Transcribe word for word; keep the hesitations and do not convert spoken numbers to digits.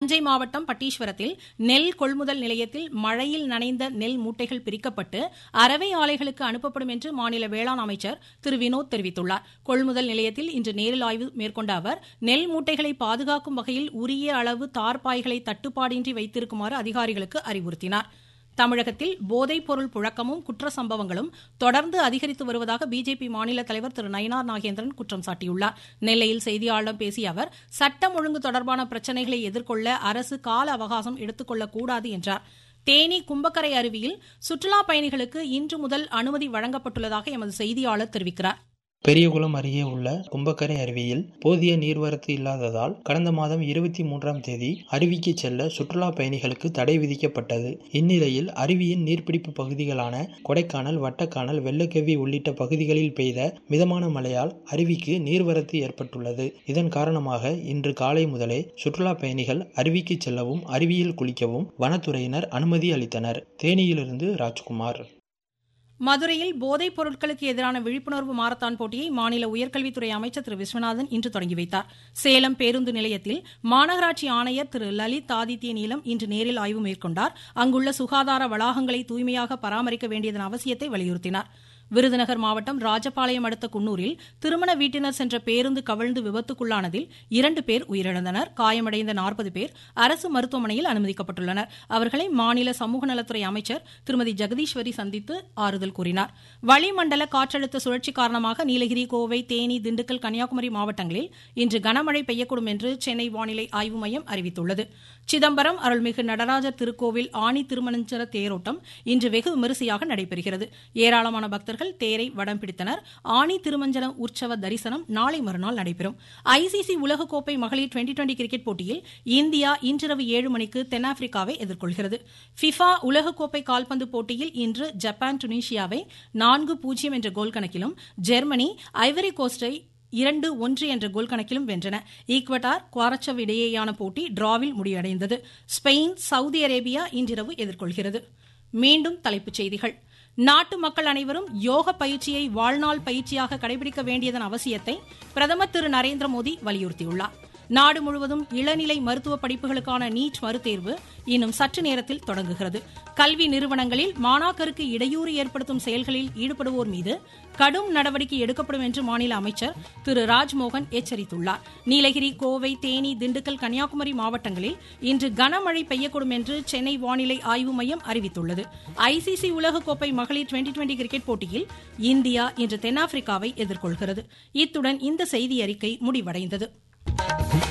தஞ்சை மாவட்டம் பட்டீஸ்வரத்தில் நெல் கொள்முதல் நிலையத்தில் மழையில் நனைந்த நெல் மூட்டைகள் பிரிக்கப்பட்டு அரவை ஆலைகளுக்கு அனுப்பப்படும் என்று மாநில வேளாண் அமைச்சர் திரு வினோத் தெரிவித்துள்ளார். கொள்முதல் நிலையத்தில் இன்று நேரில் ஆய்வு மேற்கொண்ட அவர் நெல் மூட்டைகளை பாதுகாக்கும் வகையில் உரிய அளவு தார்பாய்களை தட்டுப்பாடின்றி வைத்திருக்குமாறு அதிகாரிகளுக்கு அறிவுறுத்தினார். தமிழகத்தில் போதைப் பொருள் புழக்கமும் குற்ற சம்பவங்களும் தொடர்ந்து அதிகரித்து வருவதாக பிஜேபி மாநில தலைவர் திரு நயினார் நாகேந்திரன் குற்றம் சாட்டியுள்ளார். நெல்லையில் செய்தியாளர்களிடம் பேசிய அவர் சட்டம் ஒழுங்கு தொடர்பான பிரச்சினைகளை எதிர்கொள்ள அரசு கால அவகாசம் எடுத்துக் கொள்ளக்கூடாது என்றார். தேனி கும்பக்கரை அருவியில் சுற்றுலாப் பயணிகளுக்கு இன்று முதல் அனுமதி வழங்கப்பட்டுள்ளதாக எமது செய்தியாளர் தெரிவிக்கிறார். பெரியகுளம் அருகே உள்ள கும்பக்கரை அருவியில் போதிய நீர்வரத்து இல்லாததால் கடந்த மாதம் இருபத்தி மூன்றாம் தேதி அருவிக்கு செல்ல சுற்றுலா பயணிகளுக்கு தடை விதிக்கப்பட்டது. இந்நிலையில் அருவியின் நீர்பிடிப்பு பகுதிகளான கொடைக்கானல், வட்டக்கானல், வெள்ளக்கவி உள்ளிட்ட பகுதிகளில் பெய்த மிதமான மழையால் அருவிக்கு நீர்வரத்து ஏற்பட்டுள்ளது. இதன் காரணமாக இன்று காலை முதலே சுற்றுலா பயணிகள் அருவிக்கு செல்லவும் அருவியில் குளிக்கவும் வனத்துறையினர் அனுமதி அளித்தனர். தேனியிலிருந்து ராஜ்குமார். மதுரையில் போதைப் பொருட்களுக்கு எதிரான விழிப்புணர்வு மாரத்தான் போட்டியை மாநில உயர்கல்வித்துறை அமைச்சர் திரு விஸ்வநாதன் இன்று தொடங்கி வைத்தார். சேலம் பேருந்து நிலையத்தில் மாநகராட்சி ஆணையர் திரு லலித் ஆதித்ய நீலம் இன்று நேரில் ஆய்வு மேற்கொண்டார். அங்குள்ள சுகாதார வளாகங்களை தூய்மையாக பராமரிக்க வேண்டியதன் அவசியத்தை வலியுறுத்தினார். விருதுநகர் மாவட்டம் ராஜபாளையம் அடுத்த குன்னூரில் திருமண வீட்டினர் சென்ற பேருந்து கவிழ்ந்து விபத்துக்குள்ளானதில் இரண்டு பேர் உயிரிழந்தனர். காயமடைந்த நாற்பது பேர் அரசு மருத்துவமனையில் அனுமதிக்கப்பட்டுள்ளனர். அவர்களை மாநில சமூக நலத்துறை அமைச்சர் திருமதி ஜெகதீஸ்வரி சந்தித்து ஆறுதல் கூறினார். வளிமண்டல காற்றழுத்த சுழற்சி காரணமாக நீலகிரி, கோவை, தேனி, திண்டுக்கல், கன்னியாகுமரி மாவட்டங்களில் இன்று கனமழை பெய்யக்கூடும் என்று சென்னை வானிலை ஆய்வு மையம் அறிவித்துள்ளது. சிதம்பரம் அருள்மிகு நடராஜர் திருக்கோவில் ஆணி திருமஞ்சன தேரோட்டம் இன்று வெகு விமரிசையாக நடைபெறுகிறது. ஏராளமான பக்தர்கள் தேரை வடம் பிடித்தனர். ஆணி திருமஞ்சன உற்சவ தரிசனம் நாளை மறுநாள் நடைபெறும். ஐசிசி உலகக்கோப்பை மகளிர் டுவெண்டி டுவெண்டி கிரிக்கெட் போட்டியில் இந்தியா இன்றிரவு ஏழு மணிக்கு தென்னாப்பிரிக்காவை எதிர்கொள்கிறது. ஃபிஃபா உலகக்கோப்பை கால்பந்து போட்டியில் இன்று ஜப்பான் டுனிஷியாவை நான்கு பூஜ்ஜியம் என்ற கோல் கணக்கிலும், ஜெர்மனி ஐவரி கோஸ்டை இரண்டு ஒன்று என்ற கோல் கணக்கிலும் வென்றன. ஈக்வடார், குவாரச்சவ் இடையேயான போட்டி டிராவில் முடிவடைந்தது. ஸ்பெயின் சவுதி அரேபியா இன்றிரவு எதிர்கொள்கிறது. மீண்டும் தலைப்புச் செய்திகள். நாட்டு மக்கள் அனைவரும் யோக பயிற்சியை வாழ்நாள் பயிற்சியாக கடைபிடிக்க வேண்டியதன் அவசியத்தை பிரதமர் திரு நரேந்திர மோடி வலியுறுத்தியுள்ளார். நாடு முழுவதும் இளநிலை மருத்துவ படிப்புகளுக்கான நீட் மறுதேர்வு இன்னும் சற்று நேரத்தில் தொடங்குகிறது. கல்வி நிறுவனங்களில் மாணாக்கருக்கு இடையூறு ஏற்படுத்தும் செயல்களில் ஈடுபடுவோர் மீது கடும் நடவடிக்கை எடுக்கப்படும் என்று மாநில அமைச்சர் திரு ராஜ்மோகன் எச்சரித்துள்ளார். நீலகிரி, கோவை, தேனி, திண்டுக்கல், கன்னியாகுமரி மாவட்டங்களில் இன்று கனமழை பெய்யக்கூடும் என்று சென்னை வானிலை ஆய்வு மையம் அறிவித்துள்ளது. ஐசிசி உலகக்கோப்பை மகளிர் டுவெண்டி டுவெண்டி கிரிக்கெட் போட்டியில் இந்தியா இன்று தென்னாப்பிரிக்காவை எதிர்கொள்கிறது. இத்துடன் இந்த செய்தி அறிக்கை முடிவடைந்தது.